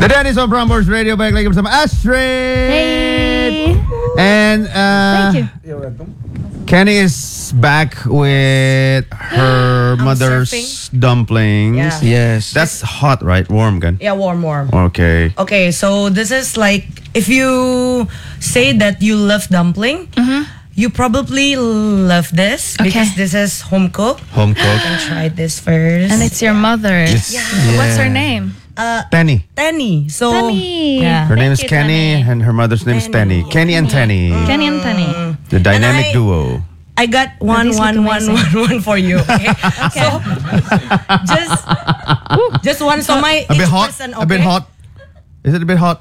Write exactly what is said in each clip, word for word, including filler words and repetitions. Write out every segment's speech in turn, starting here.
The Daddies on Prambors Radio, baik lagi bersama Astrid. Hey. And uh, Thank you. You're welcome. Kenny is back with her mother's surfing. dumplings. Yeah. Yes. That's hot, right? Warm, kan? Yeah, warm, warm. Okay. Okay, so this is like if you say that you love dumpling, you probably love this because Okay. this is home cooked. Home cooked. Try this first. And it's your mother. It's- What's her Yeah. name? uh Tenny. Tenny. So Tenny. Yeah. Her name is Thank you, Kenny, Tenny. and her mother's name is Tenny. Tenny. Kenny and Tenny. Kenny and Tenny. The dynamic And I- duo. I got one, these one, look one, amazing. one, one for you. Okay. So just, just one. So my A bit each hot. person, A bit okay? hot. Is it a bit hot?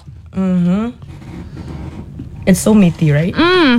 It's so meaty, right?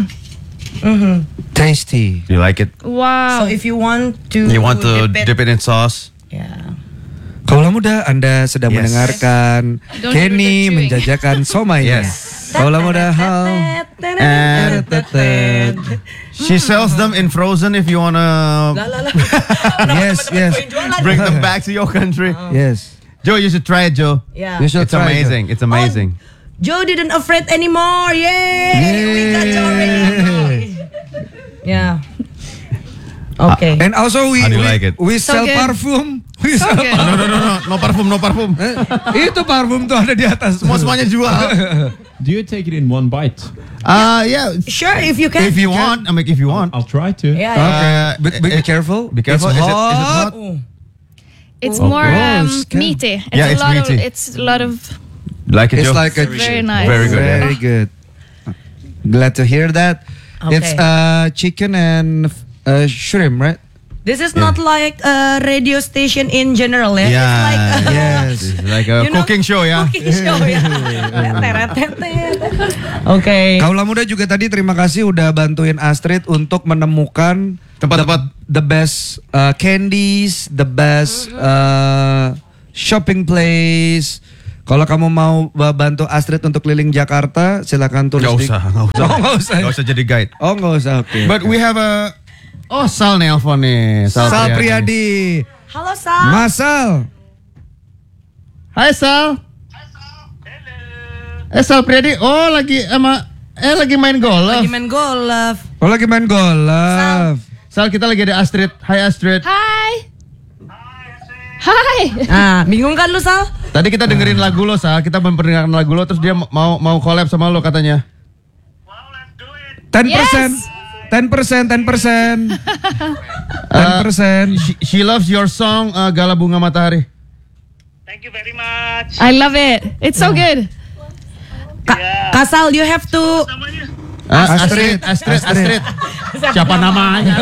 Tasty. You like it? Wow. So if you want to, You want to dip it, dip it in sauce? yeah. Kaulah muda, Anda sedang Yes. mendengarkan Don't Kenny do the chewing. menjajakan somai. Yes. Kaulah muda hal. And she sells them in frozen if you want to La, la, la. Yes, yes, bring them back to your country. yes. Joe, you should try it, Joe. Yeah. You should It's try it. amazing. It's amazing. Joe didn't afraid anymore. Yay! We got Joe already. Yeah. Okay. And also we How do you we, like it? we So sell good. parfum. We So sell good. No, no, no, no, no parfum, no parfum. Eh, Itu parfum tuh ada di atas. Semua semuanya jual. Do you take it in one bite? Uh, yeah. Sure, if you can. If you want, I mean, if you want. I'll try to. Yeah. Okay, Uh, but, but be it- careful. Be careful. It's Is it, is it hot. hot? Oh. It's Oh, more um, gross. Ken. meaty. It's Yeah, a it's lot meaty. of it's a lot of Like it, It's Joe? like a very nice. Very good, yeah. Very good. Glad to hear that. Okay. It's uh chicken and uh, shrimp, right? This is not like a radio station in general, yeah. Yeah. It's like a Yes. It's like a You know, cooking show, yeah. cooking show, yeah. Okay. Kaulah muda juga tadi terima kasih udah bantuin Astrid untuk menemukan Tempat-tempat. the, the best uh, candies, the best uh, shopping place. Kalau kamu mau uh, bantu Astrid untuk keliling Jakarta, silakan tulis Gak di- usah, gak usah. Oh, nggak usah. Gak usah jadi guide. Oh, nggak usah. Oke. But we have a... Oh, Sal nelpon nih. Sal, Sal Priadi. Priadi, Halo Sal. Masal. Hai, Sal. Eh, Sal Priadi. Oh, lagi sama... Eh, lagi main golf. Lagi main golf. Oh, lagi main golf. Sal, kita lagi ada Astrid. Hai, Astrid. Hi. Hi. Ah, bingung kan lu Sal? Tadi kita dengerin lagu lo, Sal. Kita memperdengarkan lagu lo, terus dia mau mau collab sama lo katanya. ten persen. ten persen, ten persen. ten persen. She, she loves your song uh, Gala Bunga Matahari. Thank you very much. I love it. It's so good. Ka Kasal, you have to. Namanya Ah, Astrid. Astrid, Astrid, Astrid. Astrid. Siapa namanya?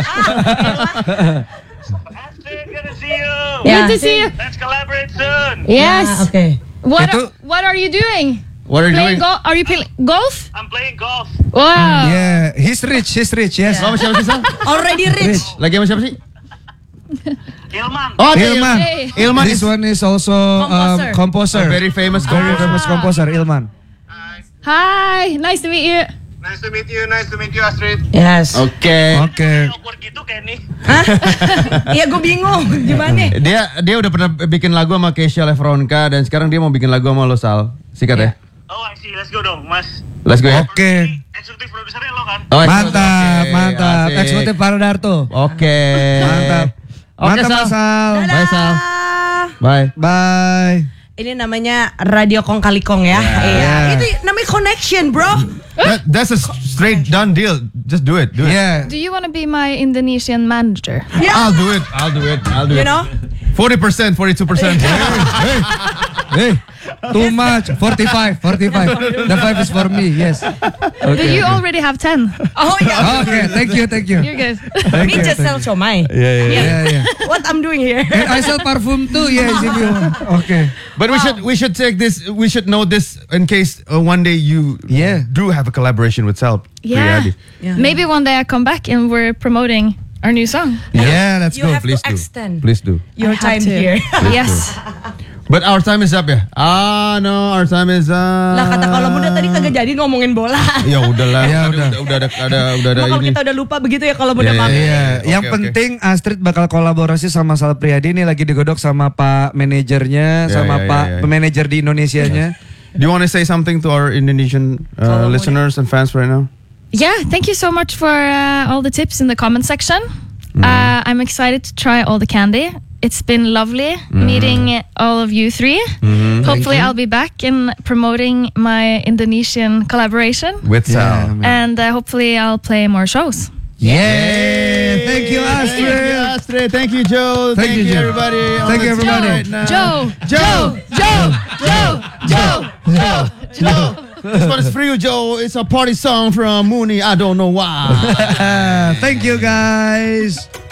Astrid, good to see you. Yeah. Good to see you. Let's collaborate soon. Yes. Ah, okay. What Itu- What are you doing? What are you Playing doing? golf? Are you playing golf? I'm playing golf. Wow. Yeah, he's rich, he's rich, yes. Lo sama siapa sih, Sal? Already rich. Lagi sama siapa sih? Ilman. Oh, ada Ilman. Hey. Ilman This is one is also Composer. um, composer. a very famous Very composer. famous composer, Ilman. Hi. Nice to meet you. Nice to meet you. Nice to meet you, Astrid. Yes. Oke. Oke. Awkward gitu, Kenny. Hah? Iya, gue bingung. Gimana? Dia dia udah pernah bikin lagu sama Keisha Lefronka dan sekarang dia mau bikin lagu sama lo, Sal. Sikat ya. Oh, I see. Let's go dong, Mas. Let's go ya. Oke. Eksekutif produsernya lo kan? Oh, Mantap, oke, mantap. asik. Eksekutif Paradarto. Oke. Mantap. Oke, Mantap, Sal. Masal. Bye, Sal. Ah, Bye. Bye. ini namanya Radio Kong Kali Kong ya. Iya. Yeah. Itu namanya connection, bro. That, that's a straight done deal. Just do it. Do it. Yeah. Do you want to be my Indonesian manager? I'll do it. I'll do it. I'll do You it. know? forty percent, forty-two percent. Hey, hey, too much. forty-five, forty-five. The five is for me. Yes. But you already have ten. Oh yeah. Okay, thank you, thank you. You're good. Thank Me you, just thank sell siomay. Yeah, yeah, yeah. Yeah, yeah. What I'm doing here? And I sell parfum too. Yes, if you want. Okay. But we should we should take this. We should know this in case uh, one day you Yeah. do have a collaboration with Sal Yeah. Priadi. Yeah. Maybe one day I come back and we're promoting our new song. Yeah, let's You go. have Please to do. extend Please do. your I have time to. here. Yes. But our time is up ya. Ah no, our time is up. Lah kata kalau muda tadi kagak jadi ngomongin bola. Ya udahlah. Ya Udah, udah. udah, udah ada ada udah ada Cuma kalau ini. kita udah lupa begitu ya kalau muda Ya, ya, pamit. ya. Iya, Oke, yang oke. penting Astrid bakal kolaborasi sama Sal Priadi nih lagi digodok sama Pak manajernya, Ya, sama ya, ya, Pak ya. manajer di Indonesianya. Do you want to say something to our Indonesian uh, listeners and fans right now? Yeah, thank you so much for uh, all the tips in the comment section. Mm. Uh, I'm excited to try all the candy. It's been lovely Mm-hmm. meeting all of you 3 Hopefully, I'll be back in promoting my Indonesian collaboration, With Yeah, Sal. man. and uh, hopefully, I'll play more shows. Yeah, thank you Thank you, Astrid. Astrid. Thank you, Joe. Thank you, Joe. everybody. on Thank you, the team everybody. right now. Joe, Joe, Joe, Joe, Joe, Joe, Joe. This one is for you, Joe. It's a party song from Mooney. I don't know why. Thank you guys.